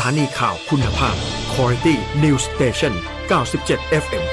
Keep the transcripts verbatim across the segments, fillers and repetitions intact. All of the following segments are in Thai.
านีข่าวคุณภาพ Quality News Station เก้าสิบเจ็ด เอฟ เอ็ม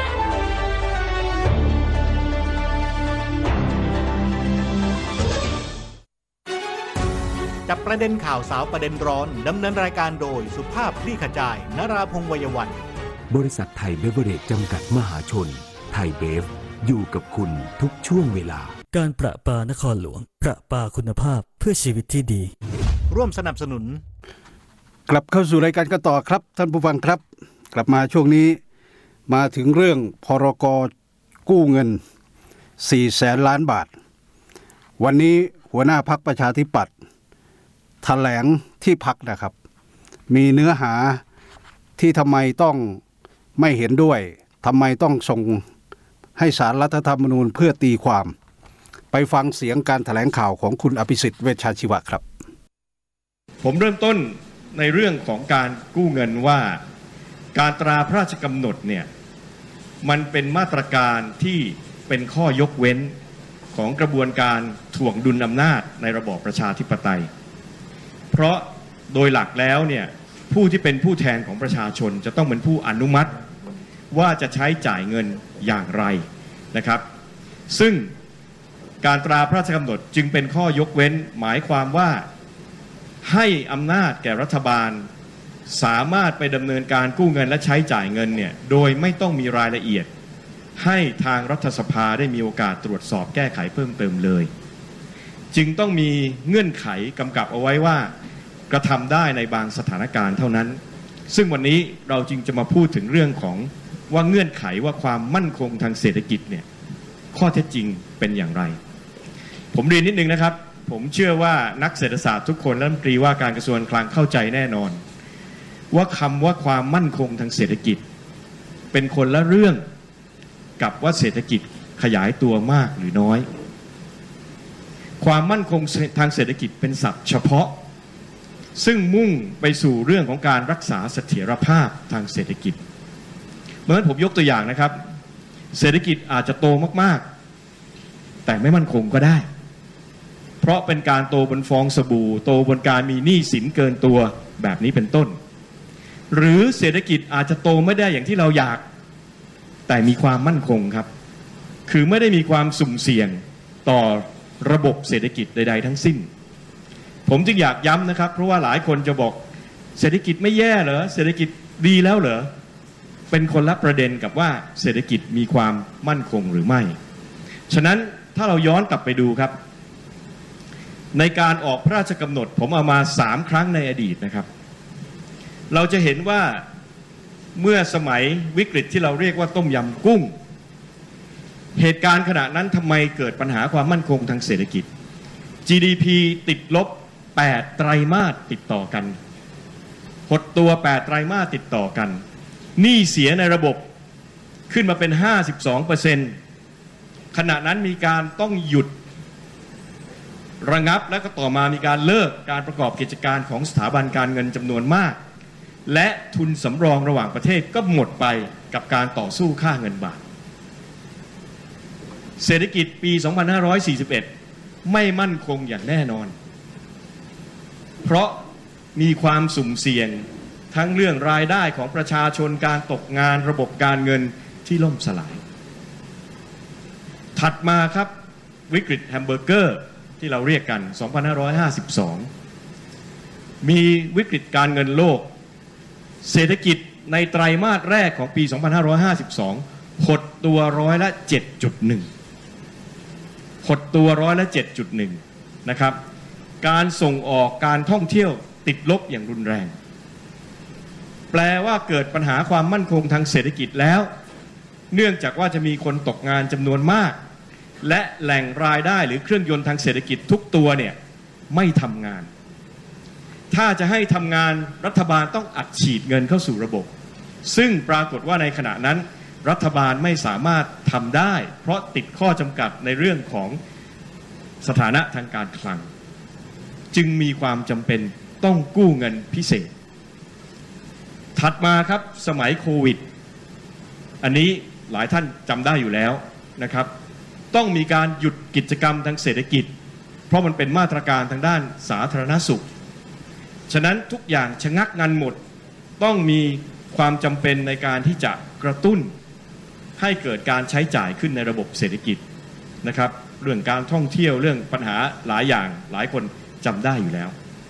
จับประเด็นข่าวสาวประเด็นร้อนดำเนินรายการโดยสุภาพคลี่ขจายนราพงษ์วัยวันบริษัทไทยเบเวอเรจจำกัดมหาชนไทยเบฟอยู่กับคุณทุกช่วงเวลาการประปานครหลวงประปาคุณภาพเพื่อชีวิตที่ดีร่วมสนับสนุนกลับเข้าสู่รายการกันต่อครับท่านผู้ฟังครับกลับมาช่วงนี้มาถึงเรื่องพรก.กู้เงินสี่แสนล้านบาทวันนี้หัวหน้าพรรคประชาธิปัตย์แถลงที่พรรคนะครับมีเนื้อหาที่ทำไมต้องไม่เห็นด้วยทำไมต้องส่งให้ศาลรัฐธรรมนูญเพื่อตีความไปฟังเสียงการแถลงข่าวของคุณอภิสิทธิ์เวชชาชีวะครับผมเริ่มต้นในเรื่องของการกู้เงินว่าการตราพระราชกำหนดเนี่ยมันเป็นมาตรการที่เป็นข้อยกเว้นของกระบวนการถ่วงดุลอำนาจในระบอบประชาธิปไตยเพราะโดยหลักแล้วเนี่ยผู้ที่เป็นผู้แทนของประชาชนจะต้องเป็นผู้อนุมัติว่าจะใช้จ่ายเงินอย่างไรนะครับซึ่งการตราพระราชกำหนดจึงเป็นข้อยกเว้นหมายความว่าให้อำนาจแก่รัฐบาลสามารถไปดำเนินการกู้เงินและใช้จ่ายเงินเนี่ยโดยไม่ต้องมีรายละเอียดให้ทางรัฐสภาได้มีโอกาสตรวจสอบแก้ไขเพิ่มเติมเลยจึงต้องมีเงื่อนไขกำกับเอาไว้ว่ากระทำได้ในบางสถานการณ์เท่านั้นซึ่งวันนี้เราจึงจะมาพูดถึงเรื่องของว่าเงื่อนไขว่าความมั่นคงทางเศรษฐกิจเนี่ยข้อเท็จจริงเป็นอย่างไรผมเรียนนิดนึงนะครับผมเชื่อว่านักเศรษฐศาสตร์ทุกคนและรัฐมนตรีว่าการกระทรวงคลังเข้าใจแน่นอนว่าคำว่าความมั่นคงทางเศรษฐกิจเป็นคนละเรื่องกับว่าเศรษฐกิจขยายตัวมากหรือน้อยความมั่นคงทางเศรษฐกิจเป็นศัพท์เฉพาะซึ่งมุ่งไปสู่เรื่องของการรักษาเสถียรภาพทางเศรษฐกิจเมื่อผมยกตัวอย่างนะครับเศรษฐกิจอาจจะโตมากๆแต่ไม่มั่นคงก็ได้เพราะเป็นการโตบนฟองสบู่โตบนการมีหนี้สินเกินตัวแบบนี้เป็นต้นหรือเศรษฐกิจอาจจะโตไม่ได้อย่างที่เราอยากแต่มีความมั่นคงครับคือไม่ได้มีความสุ่มเสี่ยงต่อระบบเศรษฐกิจใดๆทั้งสิ้นผมจึงอยากย้ำนะครับเพราะว่าหลายคนจะบอกเศรษฐกิจไม่แย่เหรอเศรษฐกิจดีแล้วเหรอเป็นคนละประเด็นกับว่าเศรษฐกิจมีความมั่นคงหรือไม่ฉะนั้นถ้าเราย้อนกลับไปดูครับในการออกพระราชกำหนดผมเอามาสามครั้งในอดีตนะครับเราจะเห็นว่าเมื่อสมัยวิกฤตที่เราเรียกว่าต้มยำกุ้งเหตุการณ์ขณะนั้นทำไมเกิดปัญหาความมั่นคงทางเศรษฐกิจ จี ดี พี ติดลบแปดไตรมาสติดต่อกันหดตัวแปดไตรมาสติดต่อกันหนี้เสียในระบบขึ้นมาเป็น ห้าสิบสองเปอร์เซ็นต์ ขณะนั้นมีการต้องหยุดระงับและก็ต่อมามีการเลิกการประกอบกิจการของสถาบันการเงินจำนวนมากและทุนสำรองระหว่างประเทศก็หมดไปกับการต่อสู้ค่าเงินบาทเศรษฐกิจปี สองพันห้าร้อยสี่สิบเอ็ด ไม่มั่นคงอย่างแน่นอนเพราะมีความสุ่มเสี่ยงทั้งเรื่องรายได้ของประชาชนการตกงานระบบการเงินที่ล่มสลายถัดมาครับวิกฤตแฮมเบอร์เกอร์ที่เราเรียกกัน สองพันห้าร้อยห้าสิบสอง มีวิกฤตการเงินโลกเศรษฐกิจในไตรมาสแรกของปี สองพันห้าร้อยห้าสิบสอง หดตัวร้อยละ เจ็ดจุดหนึ่ง หดตัวร้อยละ เจ็ดจุดหนึ่ง นะครับการส่งออกการท่องเที่ยวติดลบอย่างรุนแรงแปลว่าเกิดปัญหาความมั่นคงทางเศรษฐกิจแล้วเนื่องจากว่าจะมีคนตกงานจำนวนมากและแหล่งรายได้หรือเครื่องยนต์ทางเศรษฐกิจทุกตัวเนี่ยไม่ทำงานถ้าจะให้ทำงานรัฐบาลต้องอัดฉีดเงินเข้าสู่ระบบซึ่งปรากฏว่าในขณะนั้นรัฐบาลไม่สามารถทำได้เพราะติดข้อจำกัดในเรื่องของสถานะทางการคลังจึงมีความจำเป็นต้องกู้เงินพิเศษถัดมาครับสมัยโควิดอันนี้หลายท่านจำได้อยู่แล้วนะครับต้องมีการหยุดกิจกรรมทางเศรษฐกิจเพราะมันเป็นมาตรการทางด้านสาธารณสุขฉะนั้นทุกอย่างชะงักงันหมดต้องมีความจำเป็นในการที่จะกระตุ้นให้เกิดการใช้จ่ายขึ้นในระบบเศรษฐกิจนะครับเรื่องการท่องเที่ยวเรื่องปัญหาหลายอย่างหลายคนจำได้อยู่แล้ว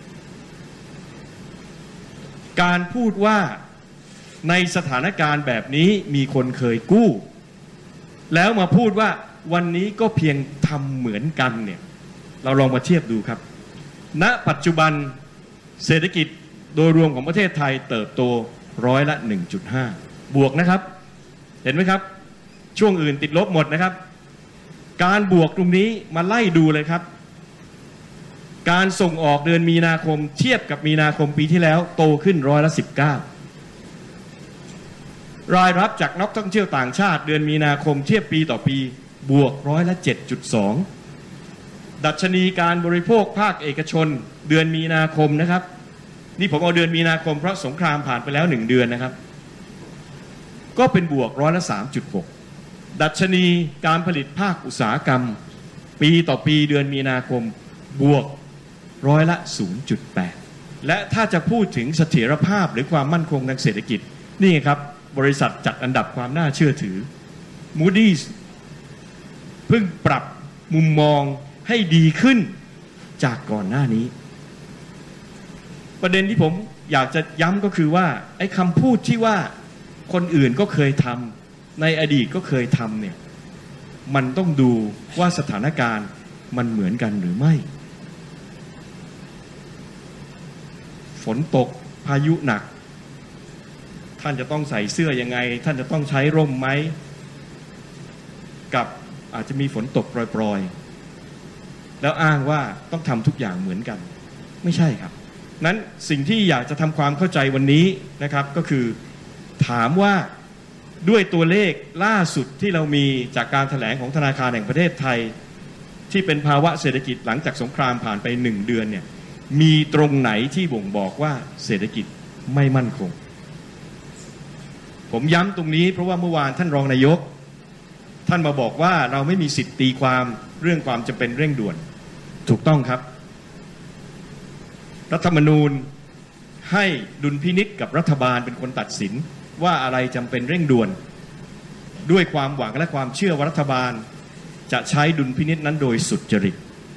การพูดว่าในสถานการณ์แบบนี้มีคนเคยกู้แล้วมาพูดว่าวันนี้ก็เพียงทำเหมือนกันเนี่ยเราลองมาเทียบดูครับณปัจจุบันเศรษฐกิจโดยรวมของประเทศไทยเติบโตร้อยละ หนึ่งจุดห้า บวกนะครับเห็นไหมครับช่วงอื่นติดลบหมดนะครับการบวกตรงนี้มาไล่ดูเลยครับการส่งออกเดือนมีนาคมเทียบกับมีนาคมปีที่แล้วโตขึ้นร้อยละสิบเก้ารายรับจากนักท่องเที่ยวต่างชาติเดือนมีนาคมเทียบปีต่อปีบวกร้อยละ เจ็ดจุดสอง ดัชนีการบริโภคภาคเอกชนเดือนมีนาคมนะครับนี่ผมเอาเดือนมีนาคมเพราะสงครามผ่านไปแล้วหนึ่งเดือนนะครับก็เป็นบวกร้อยละ สามจุดหก ดัชนีการผลิตภาคอุตสาหกรรมปีต่อปีเดือนมีนาคมบวกร้อยละ ศูนย์จุดแปด และถ้าจะพูดถึงเสถียรภาพหรือความมั่นคงทางเศรษฐกิจนี่ครับบริษัทจัดอันดับความน่าเชื่อถือ Moody's เพิ่งปรับมุมมองให้ดีขึ้นจากก่อนหน้านี้ประเด็นที่ผมอยากจะย้ำก็คือว่าไอ้คำพูดที่ว่าคนอื่นก็เคยทำในอดีตก็เคยทำเนี่ยมันต้องดูว่าสถานการณ์มันเหมือนกันหรือไม่ฝนตกพายุหนักท่านจะต้องใส่เสื้อยังไงท่านจะต้องใช้ร่มไหมกับอาจจะมีฝนตกโปรยๆแล้วอ้างว่าต้องทำทุกอย่างเหมือนกันไม่ใช่ครับนั้นสิ่งที่อยากจะทำความเข้าใจวันนี้นะครับก็คือถามว่าด้วยตัวเลขล่าสุดที่เรามีจากการแถลงของธนาคารแห่งประเทศไทยที่เป็นภาวะเศรษฐกิจหลังจากสงครามผ่านไปหนึ่งเดือนเนี่ยมีตรงไหนที่บ่งบอกว่าเศรษฐกิจไม่มั่นคงผมย้ำตรงนี้เพราะว่าเมื่อวานท่านรองนายกท่านมาบอกว่าเราไม่มีสิทธิ์ตีความเรื่องความจำเป็นเร่งด่วนถูกต้องครับรัฐธรรมนูญให้ดุลพินิจกับรัฐบาลเป็นคนตัดสินว่าอะไรจำเป็นเร่งด่วนด้วยความหวังและความเชื่อว่ารัฐบาลจะใช้ดุลพินิจนั้นโดยสุจริต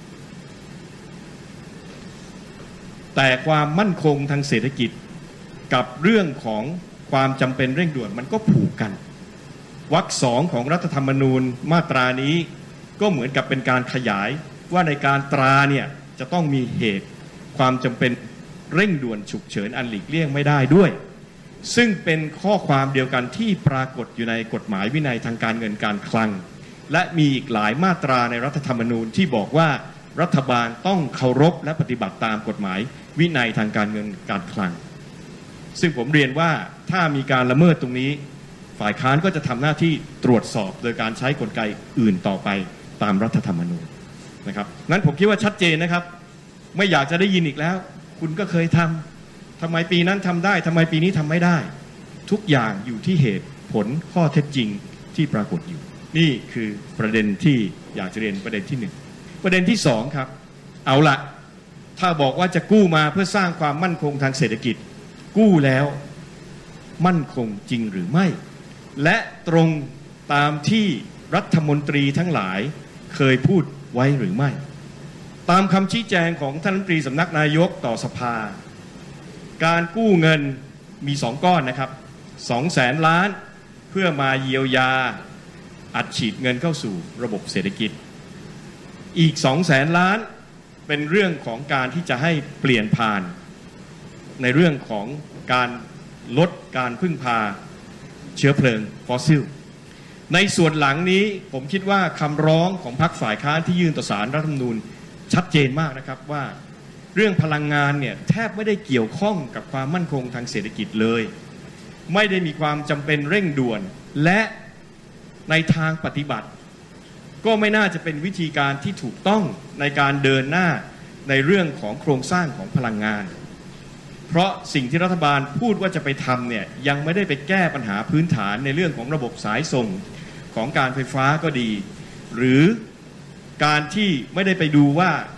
แต่ความมั่นคงทางเศรษฐกิจกับเรื่องของความจำเป็นเร่งด่วนมันก็ผูกกันวรรคสองของรัฐธรรมนูญมาตรานี้ก็เหมือนกับเป็นการขยายว่าในการตราเนี่ยจะต้องมีเหตุความจำเป็นเร่งด่วนฉุกเฉินอันหลีกเลี่ยงไม่ได้ด้วยซึ่งเป็นข้อความเดียวกันที่ปรากฏอยู่ในกฎหมายวินัยทางการเงินการคลังและมีอีกหลายมาตราในรัฐธรรมนูญที่บอกว่ารัฐบาลต้องเคารพและปฏิบัติตามกฎหมายวินัยทางการเงินการคลังซึ่งผมเรียนว่าถ้ามีการละเมิดตรงนี้ฝ่ายค้านก็จะทำหน้าที่ตรวจสอบโดยการใช้กลไกอื่นต่อไปตามรัฐธรรมนูญนะครับงั้นผมคิดว่าชัดเจนนะครับไม่อยากจะได้ยินอีกแล้วคุณก็เคยทำทำไมปีนั้นทำได้ทำไมปีนี้ทำไม่ได้ทุกอย่างอยู่ที่เหตุผลข้อเท็จจริงที่ปรากฏอยู่นี่คือประเด็นที่อยากจะเรียนประเด็นที่หนึ่งประเด็นที่สองครับเอาละถ้าบอกว่าจะกู้มาเพื่อสร้างความมั่นคงทางเศรษฐกิจกู้แล้วมั่นคงจริงหรือไม่และตรงตามที่รัฐมนตรีทั้งหลายเคยพูดไว้หรือไม่ตามคำชี้แจงของท่านรัฐมนตรีสำนักนายกต่อสภาการกู้เงินมีสองก้อนนะครับสองแสนล้านเพื่อมาเยียวยาอัดฉีดเงินเข้าสู่ระบบเศรษฐกิจอีกสองแสนล้านเป็นเรื่องของการที่จะให้เปลี่ยนผ่านในเรื่องของการลดการพึ่งพาเชื้อเพลิงฟอสซิลในส่วนหลังนี้ผมคิดว่าคำร้องของพรรคฝ่ายค้านที่ยื่นต่อศาลรัฐธรรมนูญชัดเจนมากนะครับว่าเรื่องพลังงานเนี่ยแทบไม่ได้เกี่ยวข้องกับความมั่นคงทางเศรษฐกิจเลยไม่ได้มีความจำเป็นเร่งด่วนและในทางปฏิบัติก็ไม่น่าจะเป็นวิธีการที่ถูกต้องในการเดินหน้าในเรื่องของโครงสร้างของพลังงานเพราะสิ่งที่รัฐบาลพูดว่าจะไปทำเนี่ยยังไม่ได้ไปแก้ปัญหาพื้นฐานในเรื่องของระบบสายส่งของการไฟฟ้าก็ดีหรือการที่ไม่ได้ไปดูว่า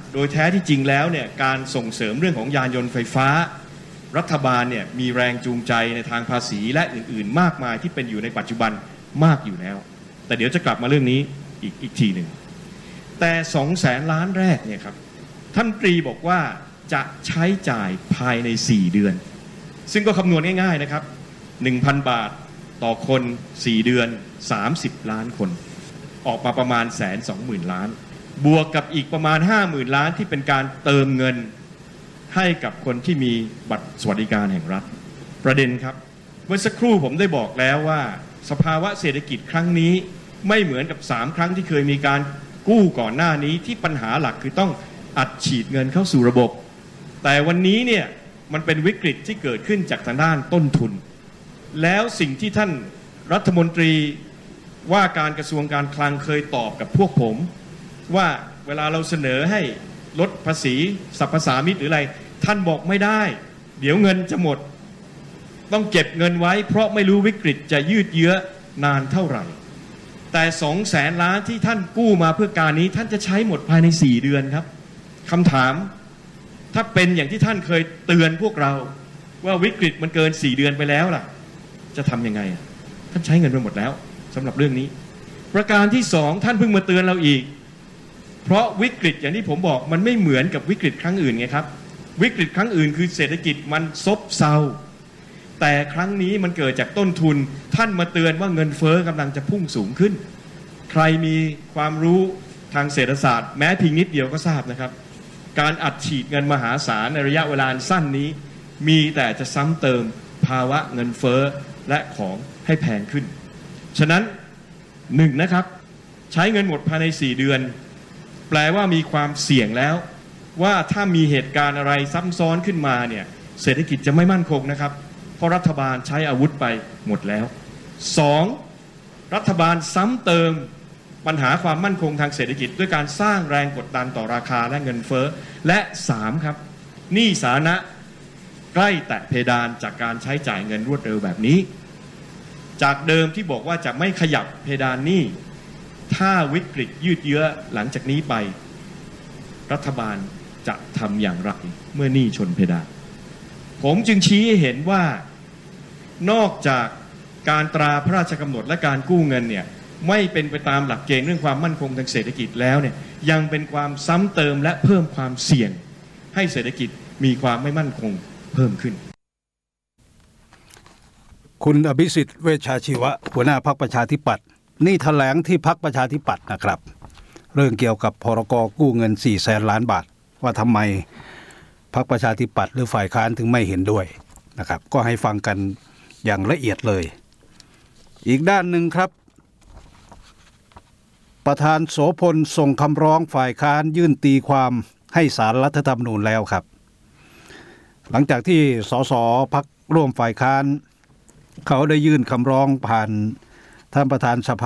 โดยแท้ที่จริงแล้วเนี่ยการส่งเสริมเรื่องของยานยนต์ไฟฟ้ารัฐบาลเนี่ยมีแรงจูงใจในทางภาษีและอื่นๆมากมายที่เป็นอยู่ในปัจจุบันมากอยู่แล้วแต่เดี๋ยวจะกลับมาเรื่องนี้อีกอีกทีหนึ่งแต่สองแสนล้านแรกเนี่ยครับท่านตรีบอกว่าจะใช้จ่ายภายในสี่เดือนซึ่งก็คำนวณง่ายๆนะครับ หนึ่งพัน บาทต่อคนสี่เดือนสามสิบล้านคนออกมาประมาณ หนึ่งแสนสองหมื่น ล้านบวกกับอีกประมาณ ห้าหมื่น ล้านที่เป็นการเติมเงินให้กับคนที่มีบัตรสวัสดิการแห่งรัฐประเด็นครับเมื่อสักครู่ผมได้บอกแล้วว่าสภาวะเศรษฐกิจครั้งนี้ไม่เหมือนกับสามครั้งที่เคยมีการกู้ก่อนหน้านี้ที่ปัญหาหลักคือต้องอัดฉีดเงินเข้าสู่ระบบแต่วันนี้เนี่ยมันเป็นวิกฤตที่เกิดขึ้นจากทางด้านต้นทุนแล้วสิ่งที่ท่านรัฐมนตรีว่าการกระทรวงการคลังเคยตอบกับพวกผมว่าเวลาเราเสนอให้ลดภาษีสรรพสามิตหรืออะไรท่านบอกไม่ได้เดี๋ยวเงินจะหมดต้องเก็บเงินไว้เพราะไม่รู้วิกฤตจะยืดเยื้อนานเท่าไหร่แต่สองแสนล้านที่ท่านกู้มาเพื่อการนี้ท่านจะใช้หมดภายในสี่เดือนครับคำถามถ้าเป็นอย่างที่ท่านเคยเตือนพวกเราว่าวิกฤตมันเกินสี่เดือนไปแล้วล่ะจะทำยังไงท่านใช้เงินไปหมดแล้วสำหรับเรื่องนี้ประการที่สองท่านเพิ่งมาเตือนเราอีกเพราะวิกฤตอย่างที่ผมบอกมันไม่เหมือนกับวิกฤตครั้งอื่นไงครับวิกฤตครั้งอื่นคือเศรษฐกิจมันซบเซาแต่ครั้งนี้มันเกิดจากต้นทุนท่านมาเตือนว่าเงินเฟ้อกำลังจะพุ่งสูงขึ้นใครมีความรู้ทางเศรษฐศาสตร์แม้เพียงนิดเดียวก็ทราบนะครับการอัดฉีดเงินมหาศาลในระยะเวลาสั้นนี้มีแต่จะซ้ำเติมภาวะเงินเฟ้อและของให้แพงขึ้นฉะนั้นหนึ่งนะครับใช้เงินหมดภายในสี่เดือนแปลว่ามีความเสี่ยงแล้วว่าถ้ามีเหตุการณ์อะไรซ้ำซ้อนขึ้นมาเนี่ยเศรษฐกิจจะไม่มั่นคงนะครับเพราะรัฐบาลใช้อาวุธไปหมดแล้วสองรัฐบาลซ้ำเติมปัญหาความมั่นคงทางเศรษฐกิจด้วยการสร้างแรงกดดันต่อราคาและเงินเฟ้อและสามครับหนี้สาธารณะใกล้แตะเพดานจากการใช้จ่ายเงินรวดเร็วแบบนี้จากเดิมที่บอกว่าจะไม่ขยับเพดานหนี้ถ้าวิกฤตยืดเยื้อหลังจากนี้ไปรัฐบาลจะทำอย่างไรเมื่อหนี้ชนเพดานผมจึงชี้ให้เห็นว่านอกจากการตราพระราชกำหนดและการกู้เงินเนี่ยไม่เป็นไปตามหลักเกณฑ์เรื่องความมั่นคงทางเศรษฐกิจแล้วเนี่ยยังเป็นความซ้ำเติมและเพิ่มความเสี่ยงให้เศรษฐกิจมีความไม่มั่นคงเพิ่มขึ้นคุณอภิสิทธิ์เวชชาชีวะหัวหน้าพรรคประชาธิปัตย์นี่แถลงที่พรรคประชาธิปัตย์นะครับเรื่องเกี่ยวกับพรก.กู้เงินสี่แสนล้านบาทว่าทำไมพรรคประชาธิปัตย์หรือฝ่ายค้านถึงไม่เห็นด้วยนะครับก็ให้ฟังกันอย่างละเอียดเลยอีกด้านหนึ่งครับประธานโสพลส่งคำร้องฝ่ายค้านยื่นตีความให้ศาลรัฐธรรมนูญแล้วครับหลังจากที่สสพรรคร่วมฝ่ายค้านเขาได้ยื่นคำร้องผ่านท่านประธานสภา